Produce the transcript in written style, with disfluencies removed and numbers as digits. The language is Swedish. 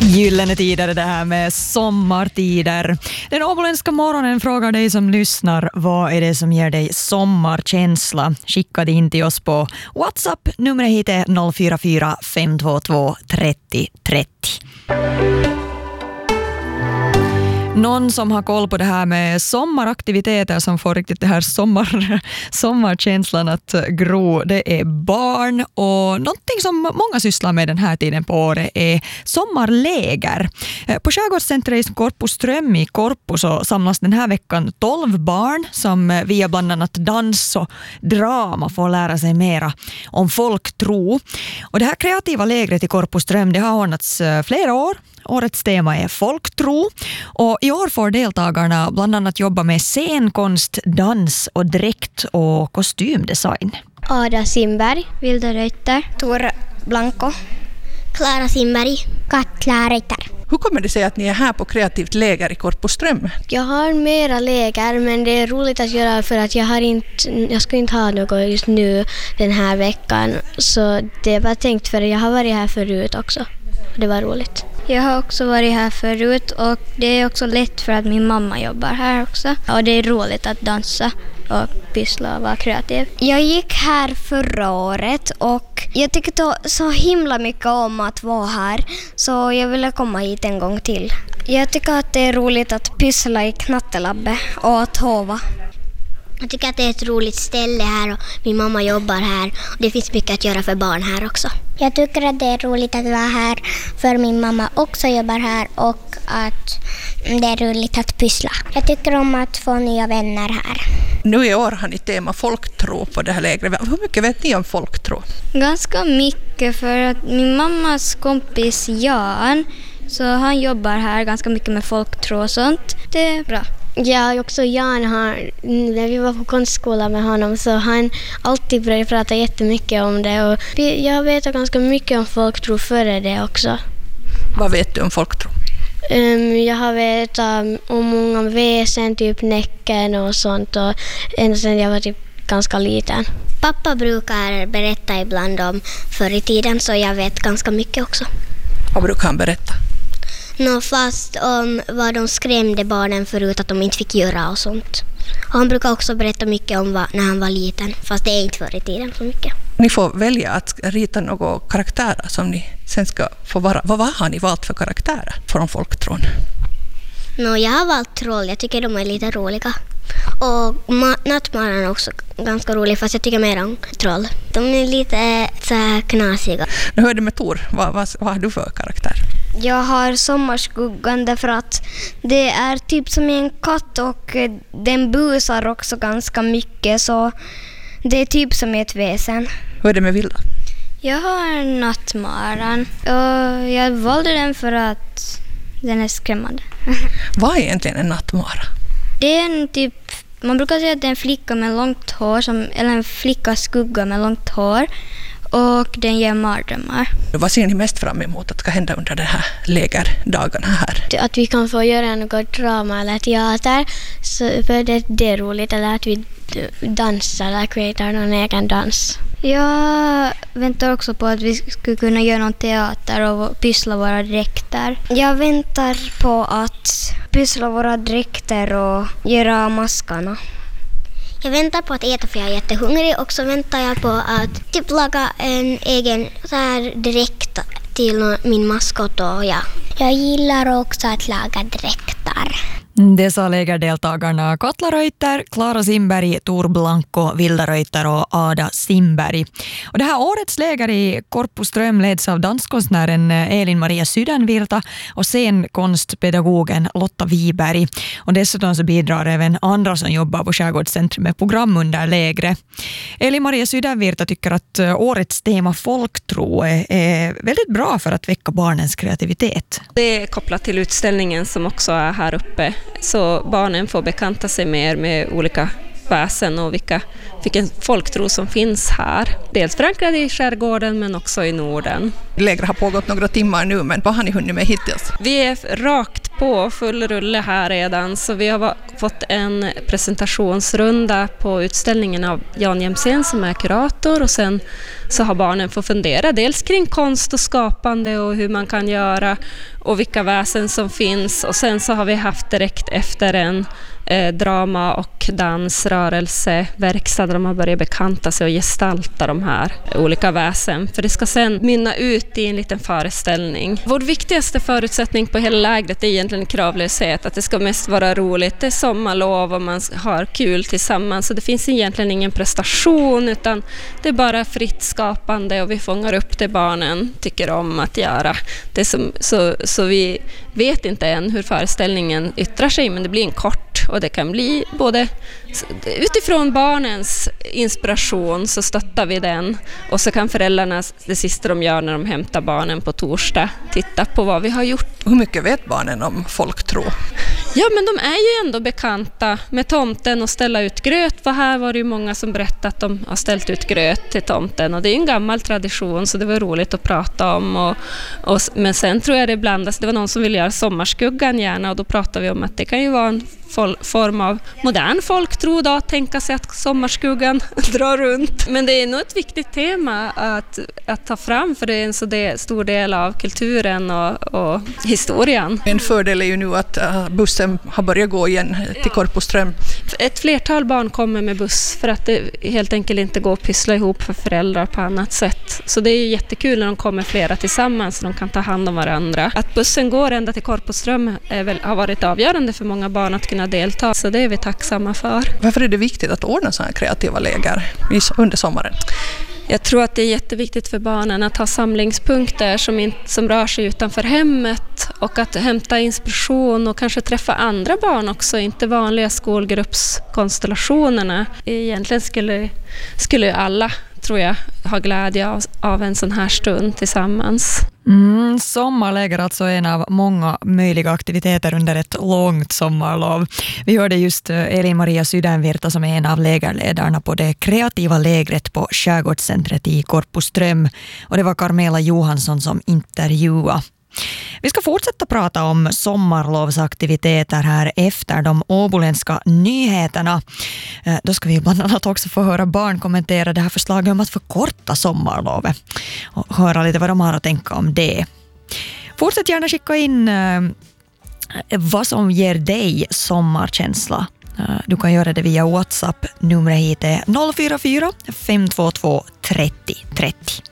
Gyllene tider det här med sommartider. Den åboländska morgonen frågar dig som lyssnar, vad är det som ger dig sommarkänsla? Skicka det in till oss på WhatsApp. Numret hit är 044 522 30 30. Någon som har koll på det här med sommaraktiviteter som får riktigt det här sommarkänslan att gro, det är barn, och någonting som många sysslar med den här tiden på året är sommarläger. På Skärgårdscentret i Korpoström i Korpo så samlas den här veckan 12 barn som via bland annat dans och drama får lära sig mera om folktro. Och det här kreativa lägret i Korpoström, det har ordnats flera år. Årets tema är folktro, och i år får deltagarna bland annat jobba med scenkonst, dans och dräkt och kostymdesign. Ada Simberg, Vilda Reuter, Tor Blanco, Klara Simberg, Katla Reuter. Hur kommer det sig att ni är här på kreativt läger i Korpoström? Jag har mera läger, men det är roligt att göra för att jag ska inte ha något just nu den här veckan. Så det var tänkt, för jag har varit här förut också. Det var roligt. Jag har också varit här förut, och det är också lätt för att min mamma jobbar här också. Och det är roligt att dansa och pyssla och vara kreativ. Jag gick här förra året och jag tyckte så himla mycket om att vara här, så jag ville komma hit en gång till. Jag tycker att det är roligt att pyssla i knattelabbe och att hova. Jag tycker att det är ett roligt ställe här och min mamma jobbar här. Och det finns mycket att göra för barn här också. Jag tycker att det är roligt att vara här för min mamma också jobbar här, och att det är roligt att pyssla. Jag tycker om att få nya vänner här. Nu i år har ni tema folktro på det här lägret. Hur mycket vet ni om folktro? Ganska mycket, för att min mammas kompis Jan, så han jobbar här ganska mycket med folktro och sånt. Det är bra. Ja, också Jan när vi var på konstskolan med honom, så han alltid började prata jättemycket om det, och jag vet ganska mycket om folktro före det också. Vad vet du om folktro? Jag har vetat om många väsen, typ Näcken och sånt, och ända sedan jag var typ ganska liten. Pappa brukar berätta ibland om förr i tiden, så jag vet ganska mycket också. Vad brukar han berätta? Fast om vad de skrämde barnen förut att de inte fick göra och sånt. Och han brukar också berätta mycket om när han var liten, fast det är inte förr i tiden så mycket. Ni får välja att rita några karaktärer som ni sen ska få vara. Vad har ni valt för karaktärer från folktron? Jag har valt troll, jag tycker de är lite roliga. Och nattmaran är också ganska rolig, fast jag tycker mer om troll. De är lite så här knasiga. Nu hör du med Tor, vad har du för karaktär? Jag har sommarskuggan för att det är typ som en katt, och den busar också ganska mycket, så det är typ som ett väsen. Hur är det med Vilda? Jag har nattmaran, och jag valde den för att den är skrämmande. Vad är egentligen en nattmara? Det är en typ, man brukar säga att det är en flicka med långt hår, eller en flicka skugga med långt hår, och den ger mardrömmar. Vad ser ni mest fram emot att ska hända under de här lägerdagarna här? Att vi kan få göra något drama eller teater, så för det är roligt, eller att vi dansar eller creatar någon egen dans. Jag väntar också på att vi skulle kunna göra någon teater och pyssla våra dräkter. Jag väntar på att pyssla våra dräkter och göra maskarna. Jag väntar på att äta, för jag är jättehungrig, och så väntar jag på att typ laga en egen så här dräkt till min maskot. Och ja. Jag gillar också att laga dräkter. Det sa lägerdeltagarna Katla Reuter, Klara Simberg, Tor Blanco, Vilda Reuter och Ada Simberg. Och det här årets läger i Korpoström leds av danskonstnären Elin Maria Sydänvirta och scenkonstpedagogen Lotta Wiberg. Och dessutom så bidrar även andra som jobbar på Skärgårdscentrum med program under lägret. Elin Maria Sydänvirta tycker att årets tema folktro är väldigt bra för att väcka barnens kreativitet. Det är kopplat till utställningen som också är här uppe. Så barnen får bekanta sig mer med olika väsen och vilken folktro som finns här. Dels förankrade i skärgården, men också i Norden. Lägret har pågått några timmar nu, men vad har ni hunnit med hittills? Vi är rakt på full rulle här redan, så vi har fått en presentationsrunda på utställningen av Jan Jemsen som är kurator, och sen så har barnen fått fundera dels kring konst och skapande och hur man kan göra och vilka väsen som finns, och sen så har vi haft direkt efter en drama- och dansrörelseverkstad där de har börjat bekanta sig och gestalta de här olika väsen, för det ska sen mynna ut i en liten föreställning. Vår viktigaste förutsättning på hela lägret är egentligen kravlöshet, att det ska mest vara roligt, det är sommarlov och man har kul tillsammans, så det finns egentligen ingen prestation utan det är bara fritt skapande och vi fångar upp det barnen tycker om att göra. Det som, så vi vet inte än hur föreställningen yttrar sig, men det blir en kort, och det kan bli både utifrån barnens inspiration så stöttar vi den, och så kan föräldrarna det sista de gör när de hämtar barnen på torsdag titta på vad vi har gjort. Hur mycket vet barnen om folktro? Ja, men de är ju ändå bekanta med tomten och ställa ut gröt. För här var det ju många som berättade att de har ställt ut gröt till tomten, och det är en gammal tradition så det var roligt att prata om. Men sen tror jag det blandas. Det var någon som ville göra sommarskuggan gärna, och då pratade vi om att det kan ju vara en form av modern folktro då, tänka sig att sommarskuggan drar runt. Men det är nog ett viktigt tema att ta fram, för det är en så stor del av kulturen och historien. En fördel är ju nu att bussen har börjat gå igen till Korpoström. Ett flertal barn kommer med buss för att det helt enkelt inte går att pyssla ihop för föräldrar på annat sätt. Så det är ju jättekul när de kommer flera tillsammans så de kan ta hand om varandra. Att bussen går ända till Korpoström har varit avgörande för många barn att kunna delta, så det är vi tacksamma för. Varför är det viktigt att ordna sådana här kreativa läger under sommaren? Jag tror att det är jätteviktigt för barnen att ha samlingspunkter som rör sig utanför hemmet, och att hämta inspiration och kanske träffa andra barn också, inte vanliga skolgruppskonstellationerna. Egentligen skulle alla, tror jag, ha glädje av en sån här stund tillsammans. Sommarläger alltså en av många möjliga aktiviteter under ett långt sommarlov. Vi hörde just Elin-Maria Sydänvirta som är en av lägerledarna på det kreativa lägret på Skärgårdscentret i Korpoström, och det var Carmela Johansson som intervjuade. Vi ska fortsätta prata om sommarlovsaktiviteter här efter de åboländska nyheterna. Då ska vi bland annat också få höra barn kommentera det här förslaget om att förkorta sommarlovet och höra lite vad de har att tänka om det. Fortsätt gärna skicka in vad som ger dig sommarkänsla. Du kan göra det via WhatsApp. Numret hit är 044 522 30 30.